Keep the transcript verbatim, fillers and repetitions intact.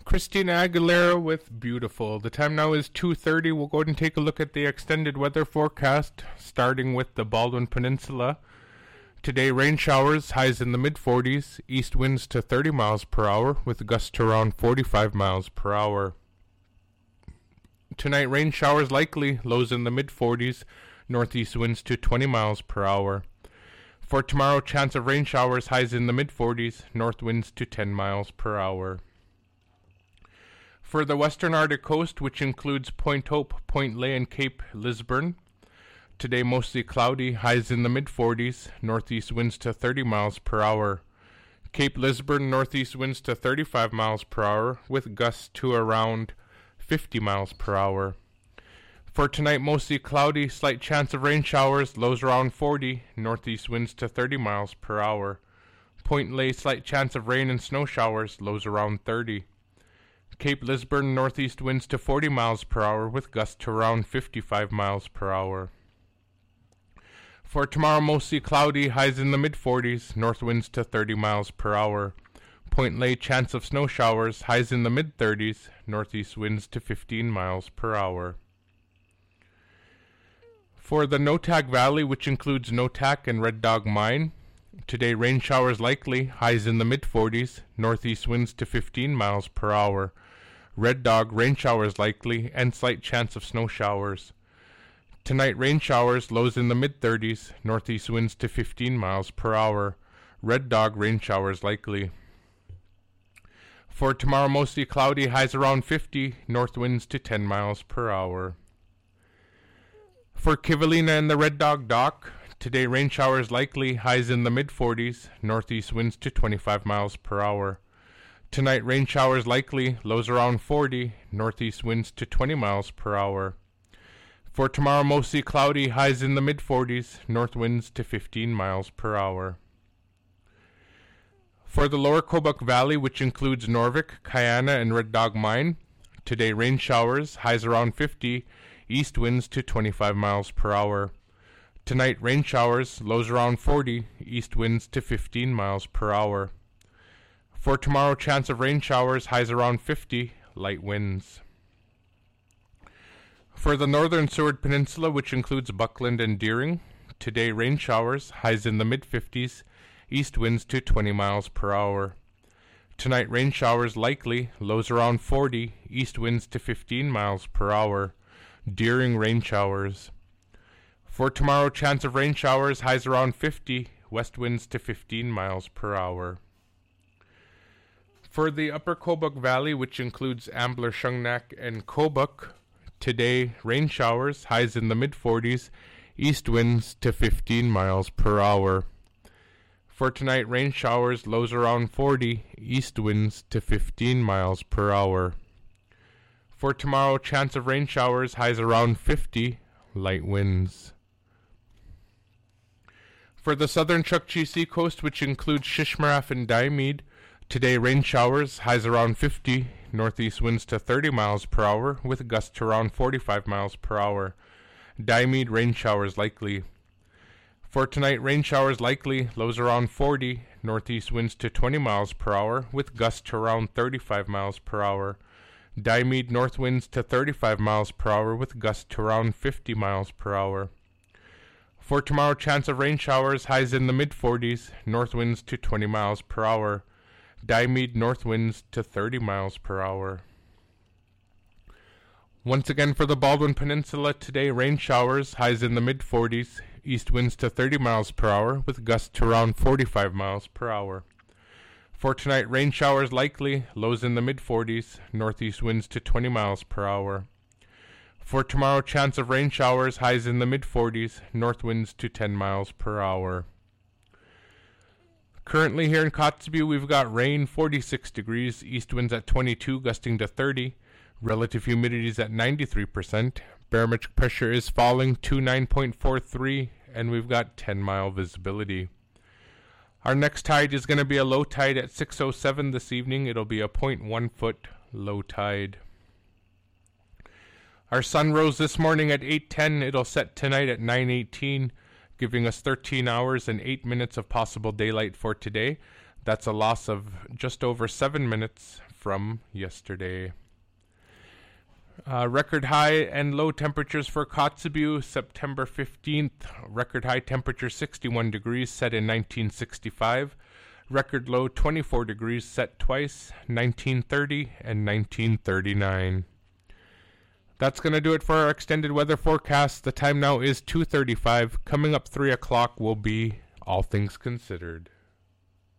Christina Aguilera with Beautiful. The time now is two thirty. We'll go ahead and take a look at the extended weather forecast, starting with the Baldwin Peninsula. Today, rain showers, highs in the mid forties, east winds to thirty miles per hour, with gusts to around forty-five miles per hour. Tonight, rain showers likely, lows in the mid forties, northeast winds to twenty miles per hour. For tomorrow, chance of rain showers, highs in the mid forties, north winds to ten miles per hour. For the western Arctic coast, which includes Point Hope, Point Ley, and Cape Lisburne, today mostly cloudy, highs in the mid forties, northeast winds to thirty miles per hour. Cape Lisburne, northeast winds to thirty-five miles per hour, with gusts to around fifty miles per hour. For tonight, mostly cloudy, slight chance of rain showers, lows around forty, northeast winds to thirty miles per hour. Point Ley, slight chance of rain and snow showers, lows around thirty. Cape Lisburne, northeast winds to forty miles per hour, with gusts to around fifty-five miles per hour. For tomorrow, mostly cloudy, highs in the mid forties, north winds to thirty miles per hour. Point Ley, chance of snow showers, highs in the mid thirties, northeast winds to fifteen miles per hour. For the Noatak Valley, which includes Noatak and Red Dog Mine, today rain showers likely, highs in the mid forties, northeast winds to fifteen miles per hour. Red Dog, rain showers likely, and slight chance of snow showers. Tonight, rain showers, lows in the mid thirties, northeast winds to fifteen miles per hour. Red Dog, rain showers likely. For tomorrow, mostly cloudy, highs around fifty, north winds to ten miles per hour. For Kivalina and the Red Dog Dock, today rain showers likely, highs in the mid forties, northeast winds to twenty-five miles per hour. Tonight, rain showers likely, lows around forty, northeast winds to twenty miles per hour. For tomorrow, mostly cloudy, highs in the mid forties, north winds to fifteen miles per hour. For the lower Kobuk Valley, which includes Norvik, Kayana, and Red Dog Mine, today rain showers, highs around fifty, east winds to twenty-five miles per hour. Tonight, rain showers, lows around forty, east winds to fifteen miles per hour. For tomorrow, chance of rain showers, highs around fifty, light winds. For the northern Seward Peninsula, which includes Buckland and Deering, today rain showers, highs in the mid fifties, east winds to twenty miles per hour. Tonight, rain showers likely, lows around forty, east winds to fifteen miles per hour. Deering, rain showers. For tomorrow, chance of rain showers, highs around fifty, west winds to fifteen miles per hour. For the upper Kobuk Valley, which includes Ambler, Shungnak, and Kobuk, today rain showers, highs in the mid forties, east winds to fifteen miles per hour. For tonight, rain showers, lows around forty, east winds to fifteen miles per hour. For tomorrow, chance of rain showers, highs around fifty, light winds. For the southern Chukchi Seacoast, which includes Shishmaref and Diomede, today rain showers, highs around fifty, northeast winds to thirty miles per hour, with gusts to around forty-five miles per hour. Diomede, rain showers likely. For tonight, rain showers likely, lows around forty, northeast winds to twenty miles per hour, with gusts to around thirty-five miles per hour. Diomede, north winds to thirty-five miles per hour, with gusts to around fifty miles per hour. For tomorrow, chance of rain showers, highs in the mid forties, north winds to twenty miles per hour. Diomede, north winds to thirty miles per hour. Once again, for the Baldwin Peninsula, today rain showers, highs in the mid forties, east winds to thirty miles per hour, with gusts to around forty-five miles per hour. For tonight, rain showers likely, lows in the mid forties, northeast winds to twenty miles per hour. For tomorrow, chance of rain showers, highs in the mid forties, north winds to ten miles per hour. Currently here in Kotzebue, we've got rain, forty-six degrees, east winds at twenty-two, gusting to thirty. Relative humidity is at ninety-three percent. Barometric pressure is falling to nine point four three, and we've got ten mile visibility. Our next tide is going to be a low tide at six oh seven this evening. It'll be a zero point one foot low tide. Our sun rose this morning at eight ten. It'll set tonight at nine eighteen, giving us thirteen hours and eight minutes of possible daylight for today. That's a loss of just over seven minutes from yesterday. Uh, record high and low temperatures for Kotzebue, September fifteenth. Record high temperature sixty-one degrees, set in nineteen sixty-five. Record low twenty-four degrees, set twice, nineteen thirty and nineteen thirty-nine. That's going to do it for our extended weather forecast. The time now is two thirty-five. Coming up three o'clock will be All Things Considered.